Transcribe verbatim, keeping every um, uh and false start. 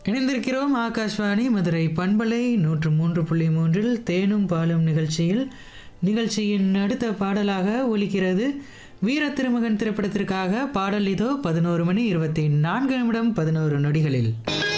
இணைந்திருக்கிறோம் ஆகாஷ்வாணி மதுரை பண்பலை நூற்று மூன்று புள்ளி மூன்றில் தேனும் பாலும் நிகழ்ச்சியில். நிகழ்ச்சியின் அடுத்த பாடலாக ஒலிக்கிறது வீர திருமகன் திரைப்படத்திற்காக பாடல். இதோ பதினோரு மணி இருபத்தி நான்கு நிமிடம் பதினோரு நொடிகளில்.